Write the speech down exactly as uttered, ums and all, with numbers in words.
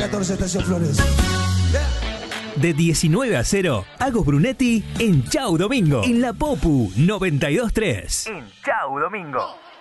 catorce, Estación Flores. De diecinueve a cero, Agos Brunetti en Chau Domingo. En la Popu noventa y dos tres. En Chau Domingo.